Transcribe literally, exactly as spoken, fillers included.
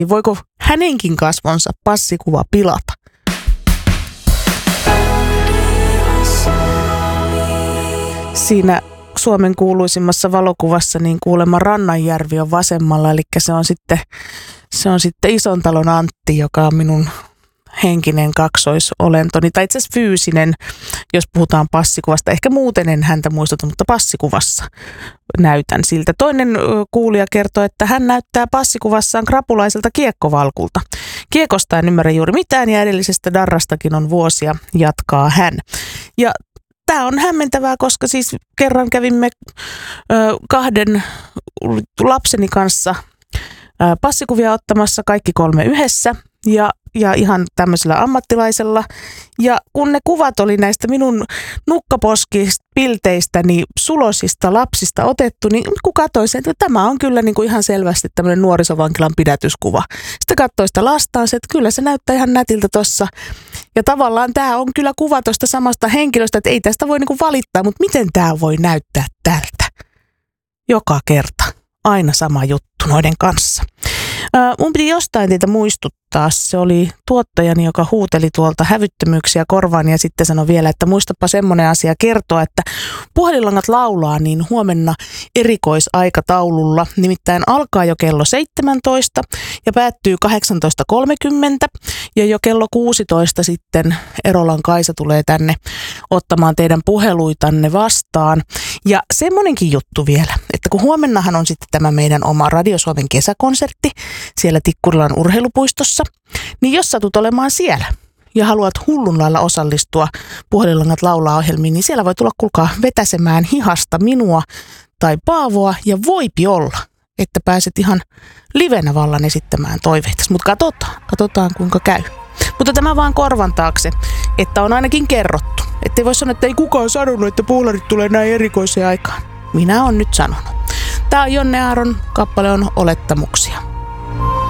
niin voiko hänenkin kasvonsa passikuva pilata? Siinä Suomen kuuluisimmassa valokuvassa niin kuulemma Rannanjärvi on vasemmalla, eli se on sitten, se on sitten Isontalon Antti, joka on minun henkinen kaksoisolentoni, tai itse asiassa fyysinen, jos puhutaan passikuvasta. Ehkä muuten en häntä muistuta, mutta passikuvassa näytän siltä. Toinen kuulija kertoo, että hän näyttää passikuvassaan krapulaiselta kiekkovalkulta. Kiekosta en ymmärrä juuri mitään ja edellisestä darrastakin on vuosia, jatkaa hän. Ja tämä on hämmentävää, koska siis kerran kävimme ö, kahden lapseni kanssa ö, passikuvia ottamassa kaikki kolme yhdessä ja, ja ihan tämmöisellä ammattilaisella. Ja kun ne kuvat oli näistä minun nukkaposkipilteistäni sulosista lapsista otettu, niin kun katsoin sen, että tämä on kyllä niin kuin ihan selvästi tämmöinen nuorisovankilan pidätyskuva. Sitten katsoin sitä lastaan, että kyllä se näyttää ihan nätiltä tuossa. Ja tavallaan tämä on kyllä kuva tuosta samasta henkilöstä, että ei tästä voi niinku valittaa, mutta miten tämä voi näyttää tältä? Joka kerta. Aina sama juttu noiden kanssa. Ää, mun piti jostain teitä muistuttaa. Se oli tuottajani, joka huuteli tuolta hävyttömyyksiä korvaan ja sitten sanoi vielä, että muistapa semmoinen asia kertoa, että Puhelinlangat laulaa niin huomenna erikoisaikataululla. Nimittäin alkaa jo kello seitsemäntoista ja päättyy kahdeksantoista kolmekymmentä ja jo kello kuusitoista sitten Erolan Kaisa tulee tänne ottamaan teidän puheluitanne vastaan. Ja semmoinenkin juttu vielä, että kun huomennahan on sitten tämä meidän oma Radio Suomen kesäkonsertti siellä Tikkurilan urheilupuistossa, niin jos satut olemaan siellä ja haluat hullun lailla osallistua Puhelinlangat laulaa -ohjelmiin, niin siellä voi tulla kuulkaa vetäsemään hihasta minua tai Paavoa ja voipi olla, että pääset ihan livenä vallan esittämään toiveita. Mutta katsotaan, katsotaan kuinka käy. Mutta tämä vaan korvan taakse, että on ainakin kerrottu. Että ei voi sanoa, että ei kukaan sanonut, että puularit tulee näin erikoiseen aikaan. Minä olen nyt sanonut. Tämä on Jonne Aaron, kappale on Olettamuksia.